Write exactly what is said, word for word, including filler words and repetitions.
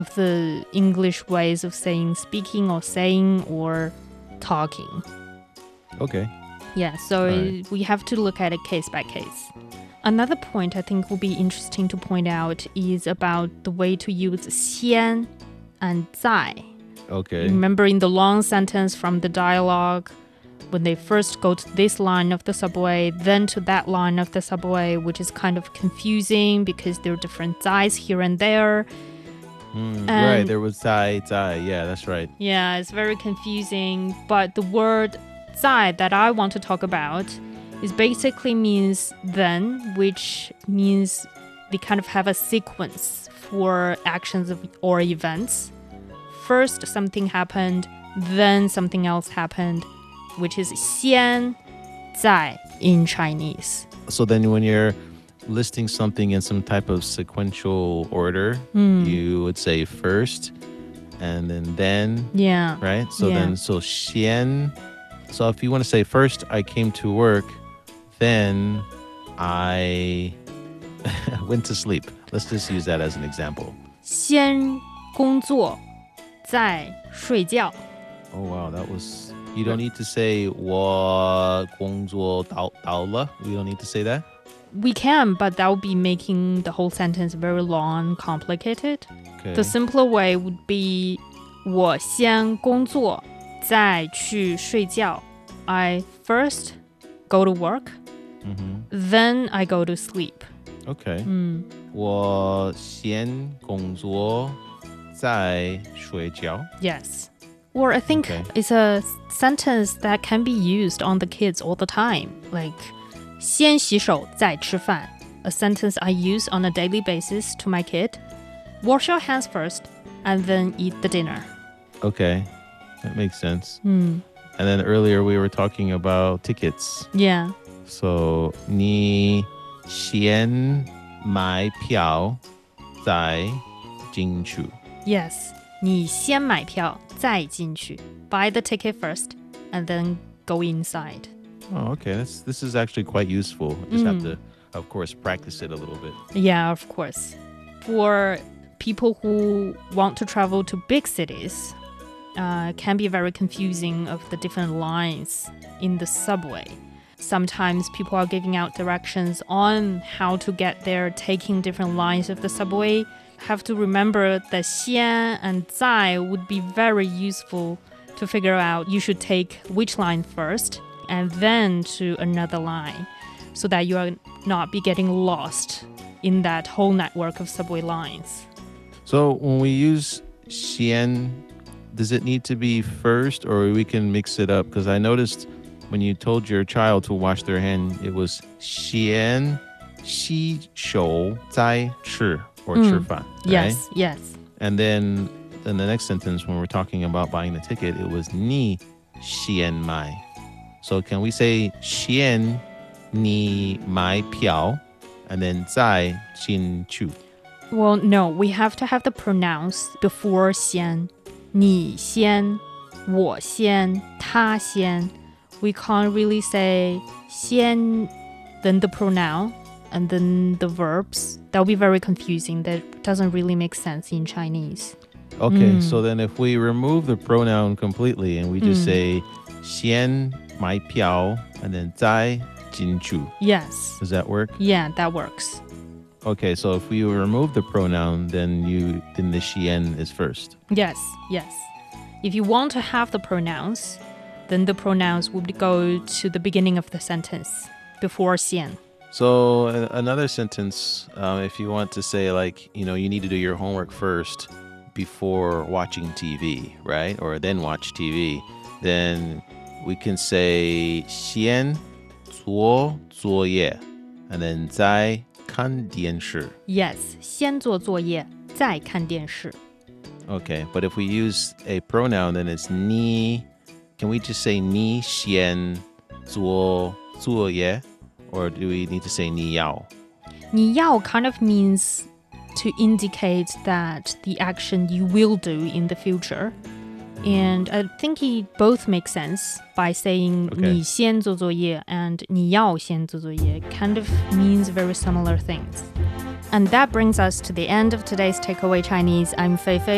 the English ways of saying speaking or saying or talking. Okay. Yeah, so right. we have to look at it case by case. Another point I think will be interesting to point out is about the way to use 先 and 在. Okay. Remember in the long sentence from the dialogue, when they first go to this line of the subway, then to that line of the subway, which is kind of confusing because there are different 在's here and there. Mm, right, there was 在, 在. Yeah, that's right. Yeah, it's very confusing. But the word 在 that I want to talk about is basically means then, which means they kind of have a sequence for actions of, or events. First, something happened, then something else happened, which is 先在 in Chinese. So then when you're listing something in some type of sequential order, mm. you would say first and then then. Yeah. Right? So yeah. then, so 先. So if you want to say first, I came to work, then I went to sleep. Let's just use that as an example. 先工作再睡觉. Oh, wow. That was... You don't need to say 我工作到到了. We don't need to say that? We can, but that would be making the whole sentence very long and complicated. Okay. The simpler way would be 我先工作再去睡觉. I first go to work, mm-hmm. then I go to sleep. Okay. 嗯我先工作再睡觉. Yes. Or I think okay. it's a sentence that can be used on the kids all the time. Like 先洗手再吃饭. A sentence I use on a daily basis to my kid. Wash your hands first and then eat the dinner. Okay. That makes sense. Hmm. And then earlier we were talking about tickets. Yeah. So 你先买票再进去. Yes. 你先买票再进去. Buy the ticket first and then go inside. Oh, okay. That's, this is actually quite useful. Just mm. have to, of course, practice it a little bit. Yeah, of course. For people who want to travel to big cities, uh, can be very confusing of the different lines in the subway. Sometimes people are giving out directions on how to get there, taking different lines of the subway. Have to remember that 先 and 在 would be very useful to figure out you should take which line first and then to another line so that you are not be getting lost in that whole network of subway lines. So when we use 先, does it need to be first or we can mix it up? Because I noticed when you told your child to wash their hand, it was 先洗手再吃. Or mm. 吃饭, right? Yes, yes. And then in the next sentence, when we're talking about buying the ticket, it was 你先买. So can we say 先你买票 and then 再进去? Well, no, we have to have the pronouns before 先. 你先, 我先, 他先. We can't really say 先, then the pronoun, and then the verbs. That would be very confusing. That doesn't really make sense in Chinese. Okay, mm. so then if we remove the pronoun completely and we just mm. say 先买票 and then 再进去. Yes. Does that work? Yeah, that works. Okay, so if we remove the pronoun, then you then the 先 is first. Yes, yes. If you want to have the pronouns, then the pronouns would go to the beginning of the sentence before 先. So uh, another sentence, um, if you want to say like, you know, you need to do your homework first before watching T V, right? Or then watch T V, then we can say 先做作业 and then 再看电视. Yes, 先做作业再看电视. Okay, but if we use a pronoun, then it's 你. Can we just say 你先做作业? Or do we need to say 你要? 你要 kind of means to indicate that the action you will do in the future. And I think it both make sense by saying okay. 你先做作业 and 你要先做作业 kind of means very similar things. And that brings us to the end of today's Takeaway Chinese. I'm Fei Fei.